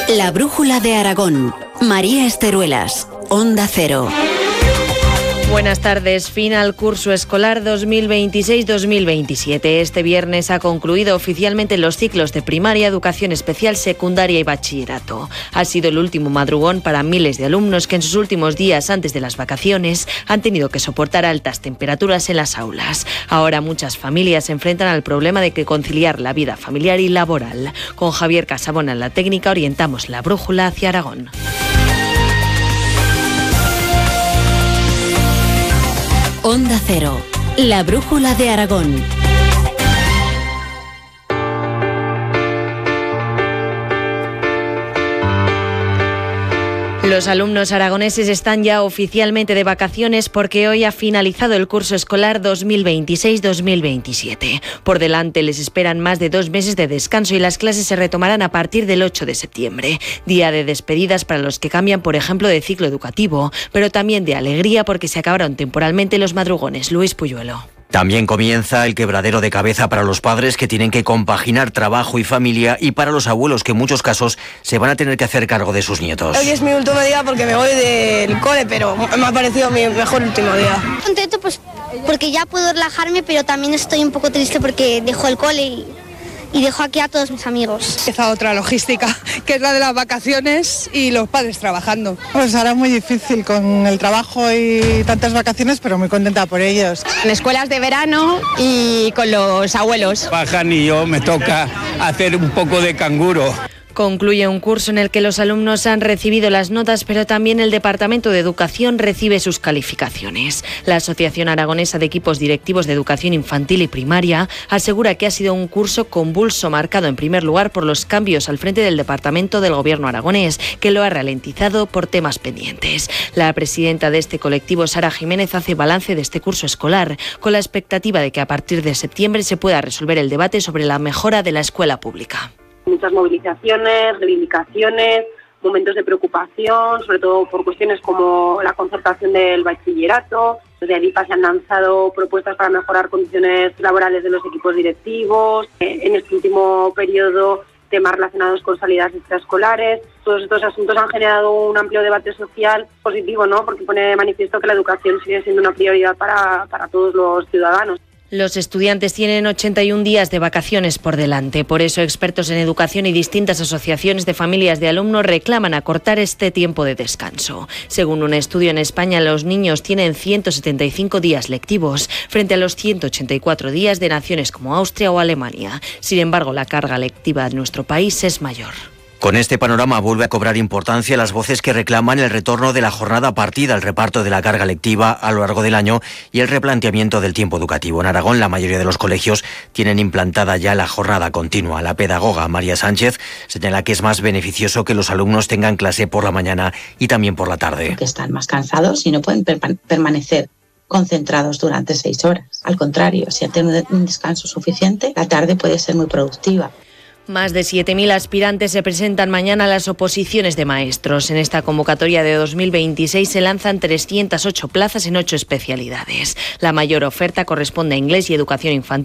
La brújula de Aragón. María Esteruelas, Onda Cero. Buenas tardes. Fin al curso escolar 2026-2027. Este viernes ha concluido oficialmente los ciclos de primaria, educación especial, secundaria y bachillerato. Ha sido el último madrugón para miles de alumnos que en sus últimos días antes de las vacaciones han tenido que soportar altas temperaturas en las aulas. Ahora muchas familias se enfrentan al problema de que conciliar la vida familiar y laboral. Con Javier Casabona en la técnica orientamos la brújula hacia Aragón. Onda Cero, la brújula de Aragón. Los alumnos aragoneses están ya oficialmente de vacaciones porque hoy ha finalizado el curso escolar 2026-2027. Por delante les esperan más de 2 meses de descanso y las clases se retomarán a partir del 8 de septiembre. Día de despedidas para los que cambian, por ejemplo, de ciclo educativo, pero también de alegría porque se acabaron temporalmente los madrugones. Luis Puyuelo. También comienza el quebradero de cabeza para los padres que tienen que compaginar trabajo y familia y para los abuelos que en muchos casos se van a tener que hacer cargo de sus nietos. Hoy es mi último día porque me voy del cole, pero me ha parecido mi mejor último día. Contento pues porque ya puedo relajarme, pero también estoy un poco triste porque dejo el cole y dejo aquí a todos mis amigos. Empieza otra logística, que es la de las vacaciones y los padres trabajando. Pues ahora muy difícil con el trabajo y tantas vacaciones, pero muy contenta por ellos. En escuelas de verano y con los abuelos. Bajan y yo me toca hacer un poco de canguro. Concluye un curso en el que los alumnos han recibido las notas, pero también el Departamento de Educación recibe sus calificaciones. La Asociación Aragonesa de Equipos Directivos de Educación Infantil y Primaria asegura que ha sido un curso convulso, marcado en primer lugar por los cambios al frente del Departamento del Gobierno aragonés, que lo ha ralentizado por temas pendientes. La presidenta de este colectivo, Sara Jiménez, hace balance de este curso escolar, con la expectativa de que a partir de septiembre se pueda resolver el debate sobre la mejora de la escuela pública. Muchas movilizaciones, reivindicaciones, momentos de preocupación, sobre todo por cuestiones como la concertación del bachillerato. Desde ADIPA se han lanzado propuestas para mejorar condiciones laborales de los equipos directivos. En este último periodo, temas relacionados con salidas extraescolares. Todos estos asuntos han generado un amplio debate social positivo, ¿no? Porque pone de manifiesto que la educación sigue siendo una prioridad para todos los ciudadanos. Los estudiantes tienen 81 días de vacaciones por delante. Por eso, expertos en educación y distintas asociaciones de familias de alumnos reclaman acortar este tiempo de descanso. Según un estudio en España, los niños tienen 175 días lectivos frente a los 184 días de naciones como Austria o Alemania. Sin embargo, la carga lectiva de nuestro país es mayor. Con este panorama vuelve a cobrar importancia las voces que reclaman el retorno de la jornada partida, el reparto de la carga lectiva a lo largo del año y el replanteamiento del tiempo educativo. En Aragón, la mayoría de los colegios tienen implantada ya la jornada continua. La pedagoga María Sánchez señala que es más beneficioso que los alumnos tengan clase por la mañana y también por la tarde. Que están más cansados y no pueden permanecer concentrados durante 6 horas. Al contrario, si han tenido un descanso suficiente, la tarde puede ser muy productiva. Más de 7.000 aspirantes se presentan mañana a las oposiciones de maestros. En esta convocatoria de 2026 se lanzan 308 plazas en 8 especialidades. La mayor oferta corresponde a inglés y educación infantil.